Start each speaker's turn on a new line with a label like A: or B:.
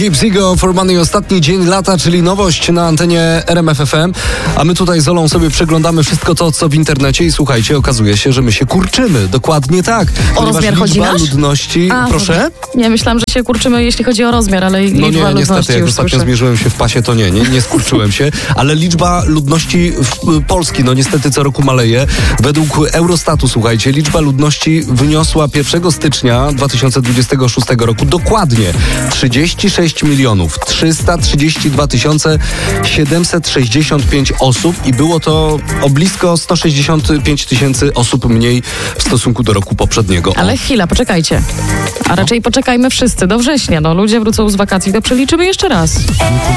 A: Gibbs Ego for Money, ostatni dzień lata, czyli nowość na antenie RMF FM. A my tutaj z Olą sobie przeglądamy wszystko to, co w internecie i słuchajcie, okazuje się, że my się kurczymy. Dokładnie tak.
B: O rozmiar chodzi nasz?
A: Ludności... Proszę?
B: Nie, myślałam, że się kurczymy, jeśli chodzi o rozmiar, ale liczba ludności
A: niestety, jak
B: już
A: ostatnio
B: słyszę.
A: zmierzyłem się w pasie, to nie skurczyłem się, ale liczba ludności w Polski, niestety co roku maleje. Według Eurostatu, słuchajcie, liczba ludności wyniosła 1 stycznia 2026 roku dokładnie 36 332 765 osób i było to o blisko 165 tysięcy osób mniej w stosunku do roku poprzedniego.
B: Ale chwila, poczekajcie. A raczej poczekajmy wszyscy do września. Ludzie wrócą z wakacji, to przeliczymy jeszcze raz.